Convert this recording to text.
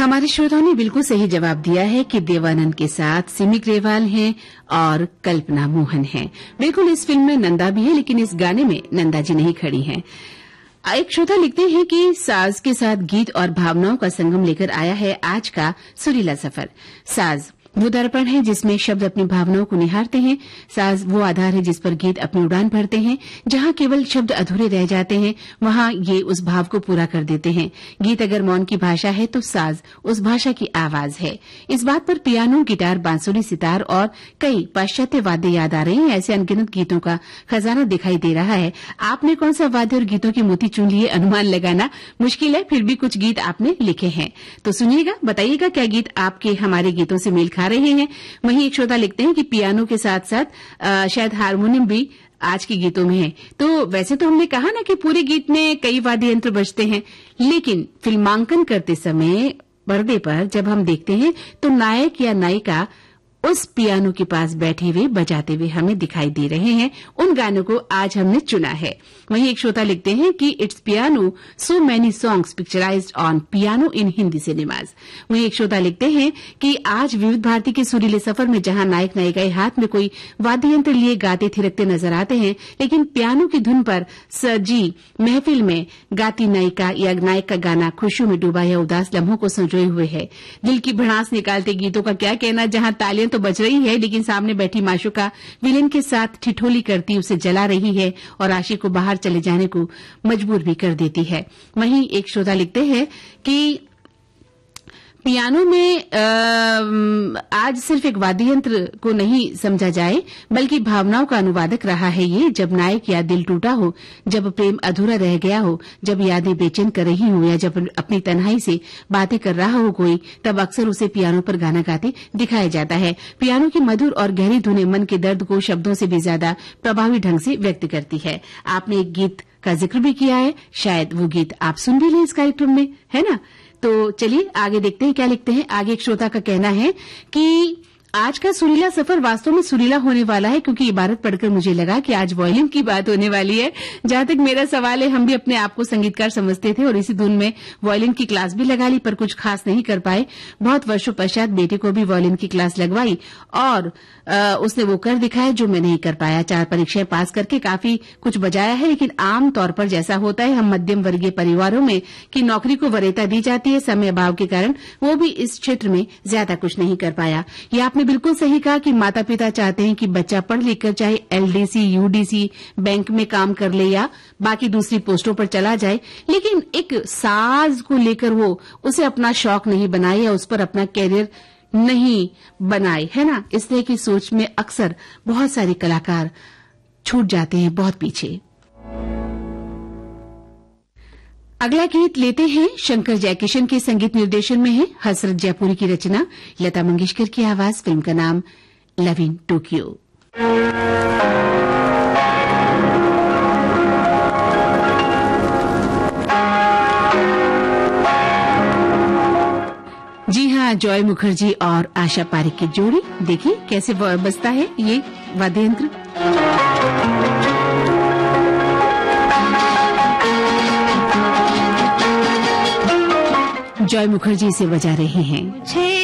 हमारे श्रोताओं ने बिल्कुल सही जवाब दिया है कि देवानंद के साथ सिमी ग्रेवाल हैं और कल्पना मोहन हैं। बिल्कुल इस फिल्म में नंदा भी है, लेकिन इस गाने में नंदा जी नहीं खड़ी हैं। एक श्रोता लिखते हैं कि साज के साथ गीत और भावनाओं का संगम लेकर आया है आज का सुरीला सफर। साज वो दर्पण है जिसमें शब्द अपनी भावनाओं को निहारते हैं। साज वो आधार है जिस पर गीत अपनी उड़ान भरते हैं। जहां केवल शब्द अधूरे रह जाते हैं वहां ये उस भाव को पूरा कर देते हैं। गीत अगर मौन की भाषा है तो साज उस भाषा की आवाज है। इस बात पर पियानो, गिटार, बांसुरी, सितार और कई पाश्चात्य वाद्य याद आ रहे हैं। ऐसे अनगिनत गीतों का खजाना दिखाई दे रहा है। आपने कौन सा वाद्य और गीतों के मोती चुन लिए, अनुमान लगाना मुश्किल है, फिर भी कुछ गीत आपने लिखे हैं तो सुनिएगा, बताइएगा क्या गीत आपके हमारे गीतों से मेल खा रहे हैं। वहीं एक श्रोता लिखते हैं कि पियानो के साथ साथ शायद हारमोनियम भी आज के गीतों में है। तो वैसे तो हमने कहा ना कि पूरे गीत में कई वाद्य यंत्र बजते हैं, लेकिन फिल्मांकन करते समय पर्दे पर जब हम देखते हैं तो नायक या नायिका उस पियानो के पास बैठे हुए बजाते हुए हमें दिखाई दे रहे हैं। उन गानों को आज हमने चुना है। वहीं एक श्रोता लिखते हैं कि it's piano, so many songs picturised on piano in Hindi cinemas. वहीं एक श्रोता लिखते हैं कि आज विविध भारती के सुरीले सफर में जहां नायक नायिकाएं हाथ में कोई वाद्य यंत्र लिए गाते थिरकते नजर आते हैं, लेकिन पियानो की धुन पर सजी महफिल में गाती नायिका या नायक का गाना खुशियों में डूबा या उदास लम्हों को संजोए हुए है। दिल की भड़ास निकालते गीतों का क्या कहना, जहां तालियां तो बज रही है लेकिन सामने बैठी माशूका विलेन के साथ ठिठोली करती उसे जला रही है और आशिक को बाहर चले जाने को मजबूर भी कर देती है। वहीं एक श्रोता लिखते हैं कि पियानो में आज सिर्फ एक वाद्य यंत्र को नहीं समझा जाए बल्कि भावनाओं का अनुवादक रहा है ये। जब नायक या दिल टूटा हो, जब प्रेम अधूरा रह गया हो, जब यादें बेचैन कर रही हो या जब अपनी तन्हाई से बातें कर रहा हो कोई, तब अक्सर उसे पियानो पर गाना गाते दिखाया जाता है। पियानो की मधुर और गहरी धुनें मन के दर्द को शब्दों से भी ज्यादा प्रभावी ढंग से व्यक्त करती है। आपने एक गीत का जिक्र भी किया है, शायद वो गीत आप सुन भी लें इस कार्यक्रम में, है ना? तो चलिए आगे देखते हैं क्या लिखते हैं। आगे एक श्रोता का कहना है कि आज का सुरीला सफर वास्तव में सुरीला होने वाला है, क्योंकि इबारत पढ़कर मुझे लगा कि आज वॉयलिन की बात होने वाली है। जहां तक मेरा सवाल है, हम भी अपने आप को संगीतकार समझते थे और इसी धुन में वॉयलिन की क्लास भी लगा ली, पर कुछ खास नहीं कर पाए। बहुत वर्षों पश्चात बेटे को भी वॉयलिन की क्लास लगवाई और उसने वो कर दिखाया जो मैं नहीं कर पाया। 4 परीक्षाएं पास करके काफी कुछ बजाया है, लेकिन आम तौर पर जैसा होता है हम मध्यम वर्गीय परिवारों में कि नौकरी को वरीयता दी जाती है, समय अभाव के कारण वो भी इस क्षेत्र में ज्यादा कुछ नहीं कर पाया। ये आपने बिल्कुल सही कहा कि माता पिता चाहते हैं कि बच्चा पढ़ लिख कर चाहे एलडीसी, यूडीसी, बैंक में काम कर ले या बाकी दूसरी पोस्टों पर चला जाए, लेकिन एक साज को लेकर वो उसे अपना शौक नहीं बनाए या उस पर अपना कैरियर नहीं बनाए, है ना? इस तरह की सोच में अक्सर बहुत सारे कलाकार छूट जाते हैं बहुत पीछे। अगला गीत लेते हैं, शंकर जयकिशन के संगीत निर्देशन में है, हसरत जयपुरी की रचना, लता मंगेशकर की आवाज, फिल्म का नाम लव इन टोक्यो। जी हाँ, जॉय मुखर्जी और आशा पारिक की जोड़ी, देखिए कैसे बजता है ये वाद्य यंत्र। जॉय मुखर्जी इसे बजा रहे हैं।